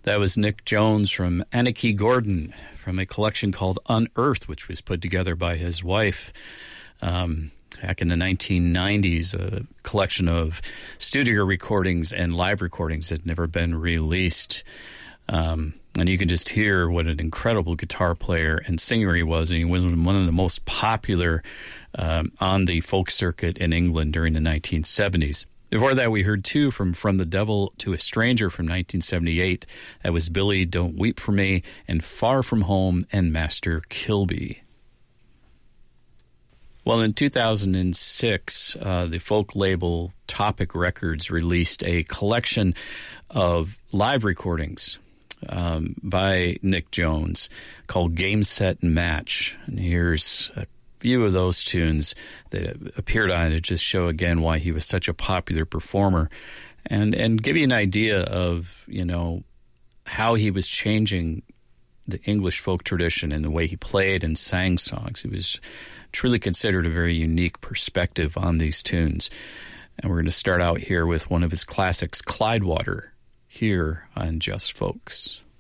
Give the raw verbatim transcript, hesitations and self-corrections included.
That was Nick Jones from Anarchy Gordon from a collection called Unearthed, which was put together by his wife um, back in the nineteen nineties, a collection of studio recordings and live recordings that had never been released. Um, and you can just hear what an incredible guitar player and singer he was, and he was one of the most popular um, on the folk circuit in England during the nineteen seventies. Before that, we heard two from From the Devil to a Stranger from nineteen seventy-eight. That was Billy, Don't Weep for Me, and Far From Home and Master Kilby. Well, in two thousand six, uh, the folk label Topic Records released a collection of live recordings um, by Nick Jones called Game, Set, and Match. And here's a few of those tunes that appeared on it to just show again why he was such a popular performer, and and give you an idea of, you know, how he was changing the English folk tradition and the way he played and sang songs. He was truly considered a very unique perspective on these tunes. And we're going to start out here with one of his classics, Clydewater, here on Just Folks.